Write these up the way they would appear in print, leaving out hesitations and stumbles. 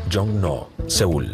Jongno, Seúl.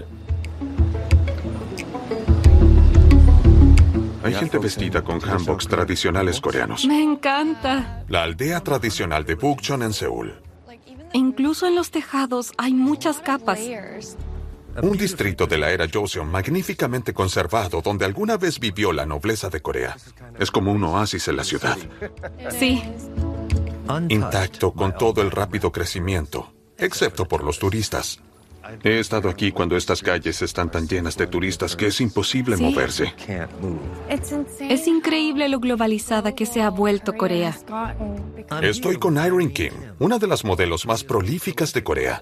Hay gente vestida con hanboks tradicionales coreanos. Me encanta. La aldea tradicional de Bukchon en Seúl. Incluso en los tejados hay muchas capas. Un distrito de la era Joseon magníficamente conservado donde alguna vez vivió la nobleza de Corea. Es como un oasis en la ciudad. Sí. Intacto con todo el rápido crecimiento, excepto por los turistas. He estado aquí cuando estas calles están tan llenas de turistas que es imposible moverse. Es increíble lo globalizada que se ha vuelto Corea. Estoy con Irene Kim, una de las modelos más prolíficas de Corea.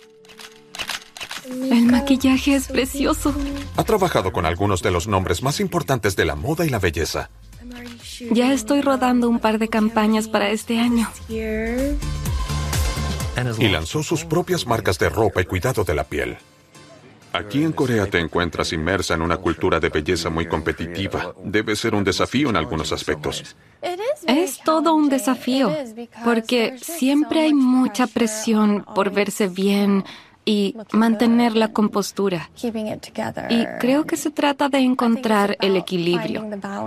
El maquillaje es precioso. Ha trabajado con algunos de los nombres más importantes de la moda y la belleza. Ya estoy rodando un par de campañas para este año. Y lanzó sus propias marcas de ropa y cuidado de la piel. Aquí en Corea te encuentras inmersa en una cultura de belleza muy competitiva. Debe ser un desafío en algunos aspectos. Es todo un desafío, porque siempre hay mucha presión por verse bien y mantener la compostura. Y creo que se trata de encontrar el equilibrio.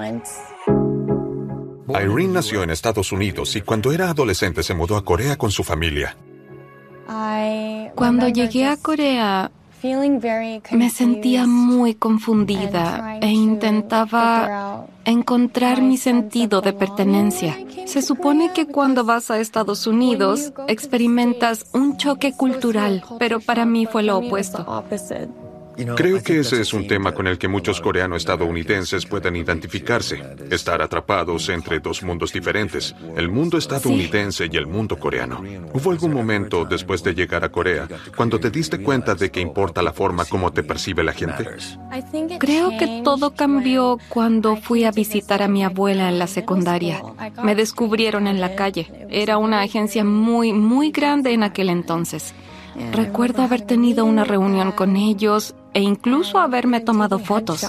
Irene nació en Estados Unidos y cuando era adolescente se mudó a Corea con su familia. Cuando llegué a Corea, me sentía muy confundida e intentaba encontrar mi sentido de pertenencia. Se supone que cuando vas a Estados Unidos experimentas un choque cultural, pero para mí fue lo opuesto. Creo que ese es un tema con el que muchos coreano-estadounidenses pueden identificarse. Estar atrapados entre dos mundos diferentes, el mundo estadounidense y el mundo coreano. ¿Hubo algún momento después de llegar a Corea cuando te diste cuenta de que importa la forma como te percibe la gente? Creo que todo cambió cuando fui a visitar a mi abuela en la secundaria. Me descubrieron en la calle. Era una agencia muy, muy grande en aquel entonces. Recuerdo haber tenido una reunión con ellos e incluso haberme tomado fotos.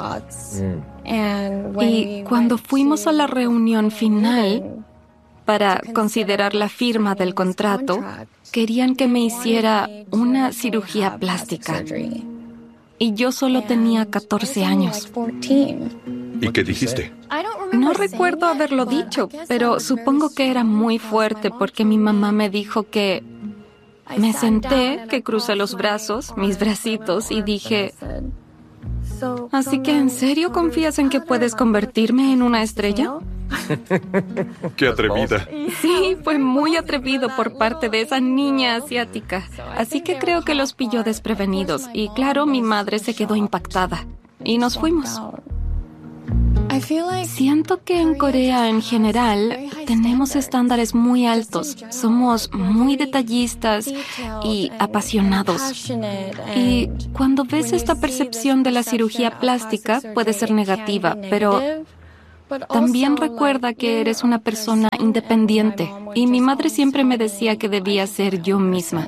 Y cuando fuimos a la reunión final para considerar la firma del contrato, querían que me hiciera una cirugía plástica. Y yo solo tenía 14 años. ¿Y qué dijiste? No recuerdo haberlo dicho, pero supongo que era muy fuerte porque mi mamá me dijo que me senté, que crucé los brazos, mis bracitos, y dije, ¿así que en serio confías en que puedes convertirme en una estrella? ¡Qué atrevida! Sí, fue muy atrevido por parte de esa niña asiática. Así que creo que los pilló desprevenidos. Y claro, mi madre se quedó impactada. Y nos fuimos. Siento que en Corea en general tenemos estándares muy altos. Somos muy detallistas y apasionados. Y cuando ves esta percepción de la cirugía plástica puede ser negativa, pero también recuerda que eres una persona independiente. Y mi madre siempre me decía que debía ser yo misma.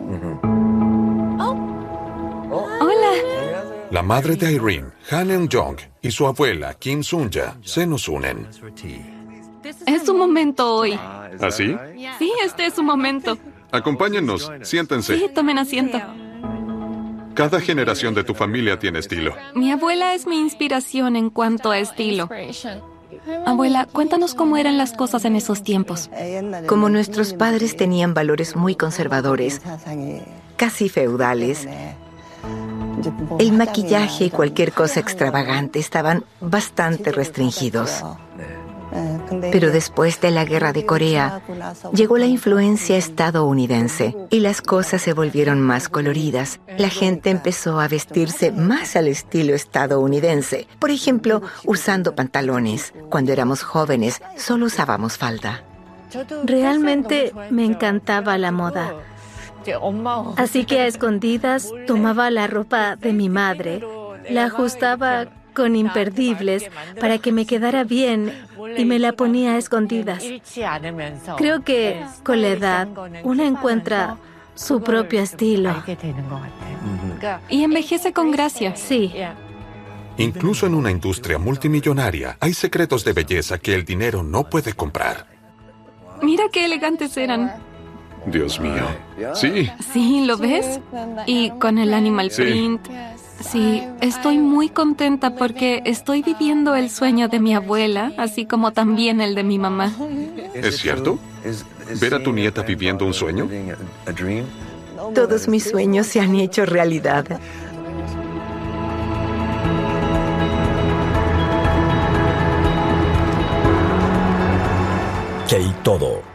Hola. La madre de Irene, Han Eun-jong, y su abuela, Kim Sun-ja, se nos unen. Es su momento hoy. ¿Así? Sí, este es su momento. Acompáñennos, siéntense. Sí, tomen asiento. Cada generación de tu familia tiene estilo. Mi abuela es mi inspiración en cuanto a estilo. Abuela, cuéntanos cómo eran las cosas en esos tiempos. Como nuestros padres tenían valores muy conservadores, casi feudales, el maquillaje y cualquier cosa extravagante estaban bastante restringidos. Pero después de la Guerra de Corea, llegó la influencia estadounidense y las cosas se volvieron más coloridas. La gente empezó a vestirse más al estilo estadounidense. Por ejemplo, usando pantalones. Cuando éramos jóvenes, solo usábamos falda. Realmente me encantaba la moda. Así que a escondidas tomaba la ropa de mi madre, la ajustaba con imperdibles para que me quedara bien y me la ponía a escondidas. Creo que con la edad uno encuentra su propio estilo. Y envejece con gracia. Sí. Incluso en una industria multimillonaria, hay secretos de belleza que el dinero no puede comprar. Mira qué elegantes eran. Dios mío. Sí. Sí, ¿lo ves? Y con el animal print. Sí, estoy muy contenta porque estoy viviendo el sueño de mi abuela, así como también el de mi mamá. ¿Es cierto? ¿Ver a tu nieta viviendo un sueño? Todos mis sueños se han hecho realidad. Kei Todo.